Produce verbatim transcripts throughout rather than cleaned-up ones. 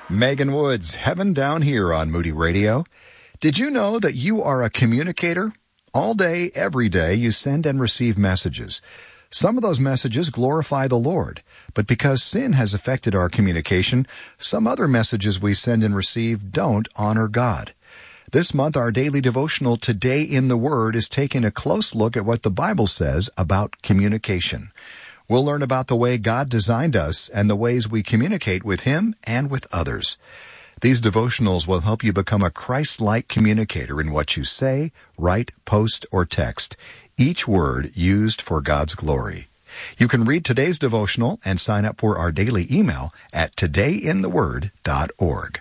Megan Woods, Heaven Down Here on Moody Radio. Did you know that you are a communicator? All day, every day, you send and receive messages. Some of those messages glorify the Lord, but because sin has affected our communication, some other messages we send and receive don't honor God. This month, our daily devotional, Today in the Word, is taking a close look at what the Bible says about communication. We'll learn about the way God designed us and the ways we communicate with Him and with others. These devotionals will help you become a Christ-like communicator in what you say, write, post, or text, each word used for God's glory. You can read today's devotional and sign up for our daily email at today in the word dot org.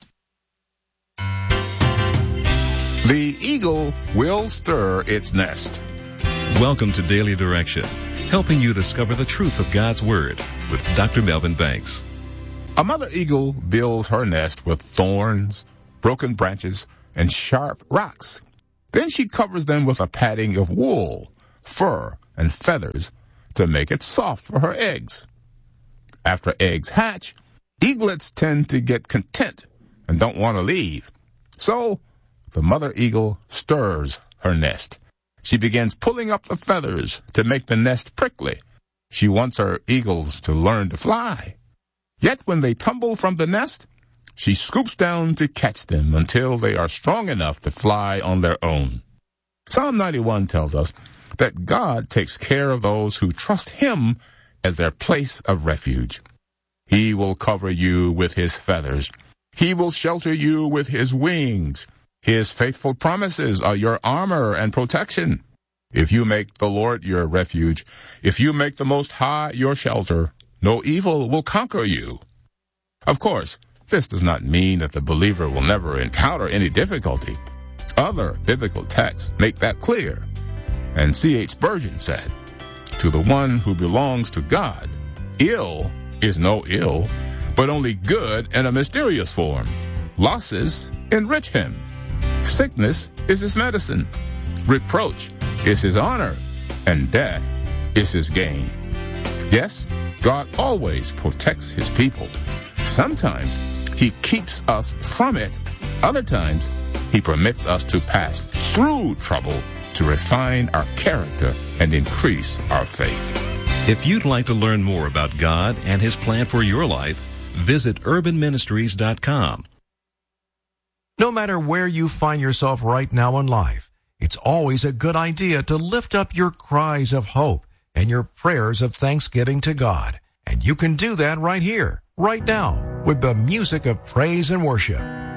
The eagle will stir its nest. Welcome to Daily Direction, helping you discover the truth of God's Word with Doctor Melvin Banks. A mother eagle builds her nest with thorns, broken branches, and sharp rocks. Then she covers them with a padding of wool, fur, and feathers to make it soft for her eggs. After eggs hatch, eaglets tend to get content and don't want to leave. So, the mother eagle stirs her nest. She begins pulling up the feathers to make the nest prickly. She wants her eagles to learn to fly. Yet when they tumble from the nest, she scoops down to catch them until they are strong enough to fly on their own. Psalm ninety-one tells us that God takes care of those who trust Him as their place of refuge. He will cover you with His feathers. He will shelter you with His wings. His faithful promises are your armor and protection. If you make the Lord your refuge, if you make the Most High your shelter, no evil will conquer you. Of course, this does not mean that the believer will never encounter any difficulty. Other biblical texts make that clear. And C H Spurgeon said, "To the one who belongs to God, ill is no ill, but only good in a mysterious form. Losses enrich him. Sickness is his medicine. Reproach is his honor, and death is his gain." Yes, God always protects His people. Sometimes He keeps us from it. Other times, He permits us to pass through trouble to refine our character and increase our faith. If you'd like to learn more about God and His plan for your life, visit urban ministries dot com. No matter where you find yourself right now in life, it's always a good idea to lift up your cries of hope and your prayers of thanksgiving to God. And you can do that right here, right now, with the music of praise and worship.